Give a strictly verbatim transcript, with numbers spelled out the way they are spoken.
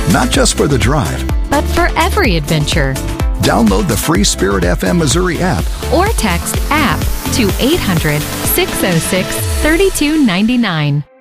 not just for the drive, but for every adventure. Download the free Spirit F M Missouri app or text app to eight hundred, six oh six, three two nine nine.